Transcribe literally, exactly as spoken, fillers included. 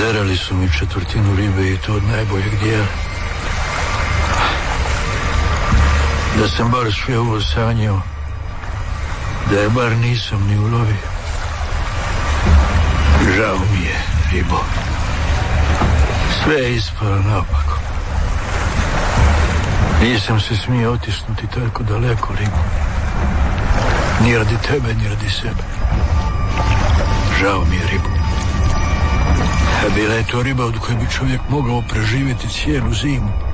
Oderali su mi četvrtinu ribe i to od najboljeg dijela. Da sam bar sve ovo sanjao, da je bar nisam ni ulovio. Žao mi je, ribo. Sve je ispalo naopako. Nisam se smio otisnuti tako daleko, ribo. Ni radi tebe, ni radi sebe. Žao mi je, ribo. A bila je to riba od koje bi čovjek mogao preživjeti cijelu zimu.